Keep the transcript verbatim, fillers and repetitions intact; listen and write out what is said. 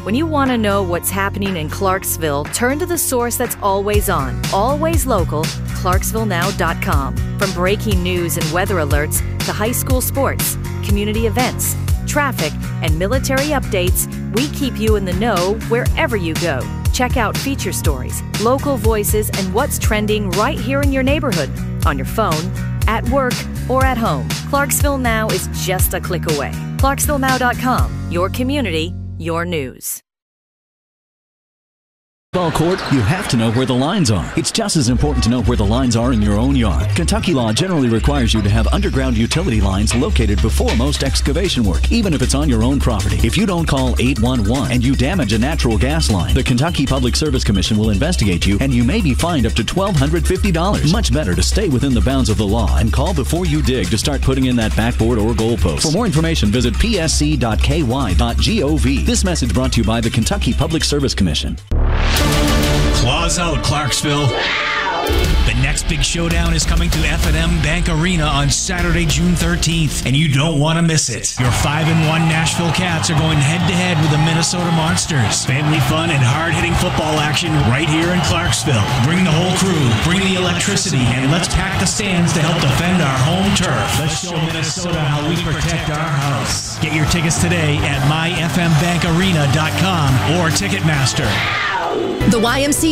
When you want to know what's happening in Clarksville, turn to the source that's always on, always local, Clarksville Now dot com. From breaking news and weather alerts to high school sports, community events, traffic, and military updates, we keep you in the know wherever you go. Check out feature stories, local voices, and what's trending right here in your neighborhood, on your phone, at work, or at home. Clarksville Now is just a click away. Clarksville Now dot com, your community, your news. Ball court, you have to know where the lines are. It's just as important to know where the lines are in your own yard. Kentucky law generally requires you to have underground utility lines located before most excavation work, even if it's on your own property. If you don't call eight one one and you damage a natural gas line, the Kentucky Public Service Commission will investigate you and you may be fined up to one thousand two hundred fifty dollars. Much better to stay within the bounds of the law and call before you dig to start putting in that backboard or goalpost. For more information, visit p s c dot k y dot gov. This message brought to you by the Kentucky Public Service Commission. Claws out, Clarksville. The next big showdown is coming to F and M Bank Arena on Saturday, June thirteenth, and you don't want to miss it. Your five and one Nashville Cats are going head-to-head with the Minnesota Monsters. Family fun and hard-hitting football action right here in Clarksville. Bring the whole crew, bring the electricity, and let's pack the stands to help defend our home turf. Let's show Minnesota how we protect our house. Get your tickets today at my f m bank arena dot com or Ticketmaster. The Y M C A